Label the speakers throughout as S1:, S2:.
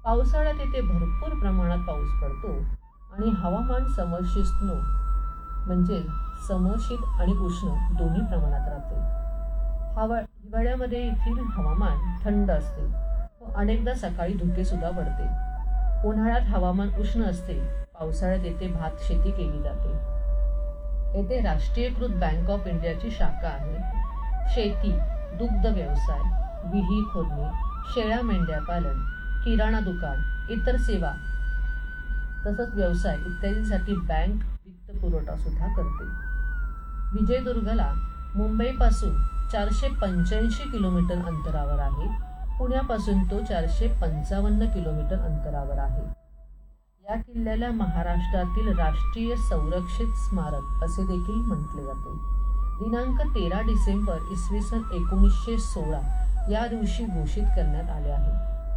S1: पावसाळ्यात इथे भरपूर प्रमाणात पाऊस पडतो आणि हवामान समशीतोष्ण म्हणजे समशीत आणि उष्ण दोन्ही प्रमाणात राहते. हिवाळ्यामध्ये येथील हवामान थंड असते व अनेकदा सकाळी धुके सुद्धा पडते. उन्हाळ्यात हवामान उष्ण असते. पावसाळ्यात येथे भात शेती केली जाते. येथे राष्ट्रीयकृत बँक ऑफ इंडियाची शाखा आहे. शेती, दुग्ध व्यवसाय, विहीर खोदणे, शेळ्या मेंढ्या पालन, किराणा दुकान, इतर सेवा तसंच व्यवसाय इत्यादींसाठी बँक वित्तपुरवठा सुद्धा करते. विजयदुर्गला मुंबईपासून 485 किलोमीटर अंतरावर आहे. पुण्यापासून तो 455 किलोमीटर अंतरावर आहे. या किल्ल्याला महाराष्ट्रातील राष्ट्रीय संरक्षित स्मारक असे देखील म्हटले जाते. दिनांक 13 डिसेंबर इसवी सन 1916 या दिवशी घोषित करण्यात आले आहे.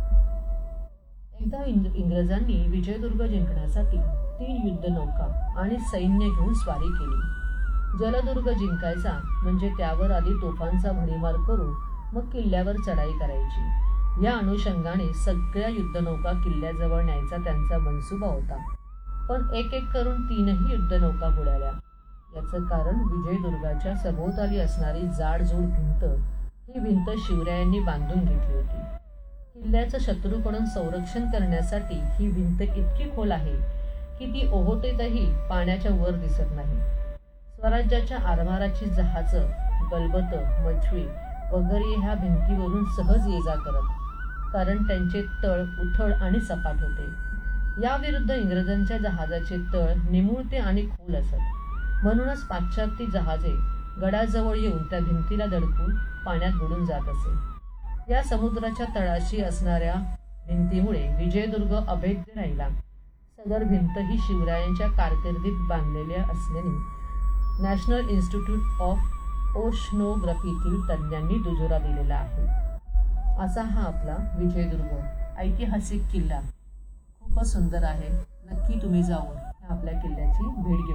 S1: एकदा इंग्रजांनी विजयदुर्ग जिंकण्यासाठी 3 युद्धनौका आणि सैन्य घेऊन स्वारी केली. जलदुर्ग जिंकायचा म्हणजे त्यावर आधी तोफांचा भडीमार करून मग किल्ल्यावर चढाई करायची. या अनुषंगाने सगळ्या युद्धनौका किल्ल्याजवळ न्यायचा त्यांचा मनसुबा होता. पण एक एक करून 3ही युद्धनौका बुडाल्या. याचं कारण विजयदुर्गाच्या सभोवताली असणारी जाडजूड भिंत. ही भिंत शिवरायांनी बांधून घेतली होती. किल्ल्याचं शत्रूकडून संरक्षण करण्यासाठी ही भिंत इतकी खोल आहे की ती ओहोटीतही पाण्याच्या वर दिसत नाही. स्वराज्याच्या आरमाराची जहाजं, गलबतं, मछवी वगैरे ह्या भिंतीवरून सहज ये जा करत, कारण त्यांचे तळ उथळ आणि सपाट होते. याविरुद्ध इंग्रजांच्या जहाजाचे तळ निमुळते आणि खोल असत. म्हणूनच पाश्चात्य जहाजे गडाजवळ येऊन त्या भिंतीला धडकून पाण्यात बुडून जात असे. या समुद्राच्या तळाशी असणाऱ्या भिंतीमुळे विजयदुर्ग अभेद्य राहिला. सदर भिंत ही शिवरायांच्या कारकिर्दीत बांधलेल्या असल्याने नॅशनल इन्स्टिट्यूट ऑफ ओशनोग्राफीतील तज्ज्ञांनी दुजोरा दिलेला आहे. असा हा आपला विजयदुर्ग ऐतिहासिक किल्ला खूपच सुंदर आहे. नक्की तुम्ही जाऊन आपल्या किल्ल्याची भेट घेऊ.